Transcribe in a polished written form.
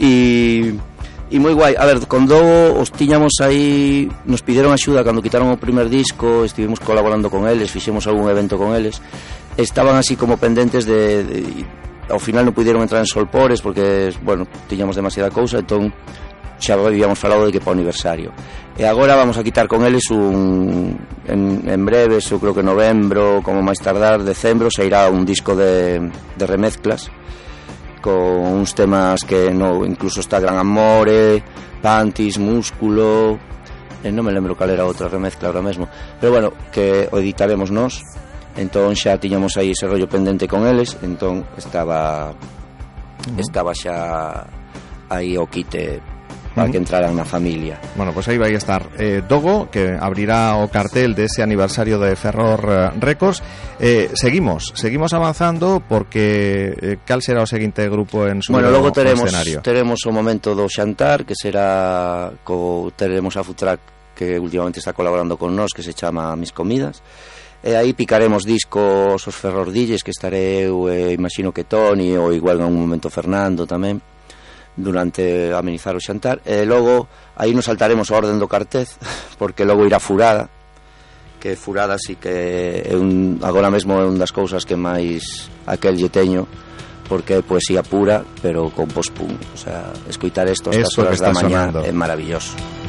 E moi guai. A ver, con Dogo os tiñamos aí, nos pidieron axuda cando quitaron o primer disco, estivemos colaborando con eles, fixemos algún evento con eles. Estaban así como pendentes ao final non pudieron entrar en Solpores porque, bueno, tiñamos demasiada cousa, entón xa habíamos falado de que para o aniversario. E agora vamos a quitar con eles en breves, eu creo que novembro, como máis tardar, decembro, se irá un disco de remezclas con uns temas que incluso está Gran Amore, Pantis, Músculo, non me lembro cal era outra remezcla ahora mesmo, pero bueno, que o editaremos nós. Entón xa tiñamos aí ese rollo pendente con eles, entón estaba xa aí o quite para que entraran na familia. Bueno, pues aí vai estar Dogo, que abrirá o cartel dese aniversario de Ferror Records. Seguimos avanzando porque cal será o seguinte grupo en subir logo escenario? Teremos o momento do xantar, que será teremos a Futrack, que últimamente está colaborando con nós, que se chama Mis Comidas. E aí picaremos discos os Ferror DJs, que estaré eu, imagino que Toni, ou igual en un momento Fernando tamén, durante amenizar o xantar. E logo aí nos saltaremos a orden do cartez, porque logo irá Furada, que Furada sí que agora mesmo é unha das cousas que máis aquel lle teño, porque é poesía pura pero con post-punk, o sea, escoitar isto a estas horas da mañá é maravilloso.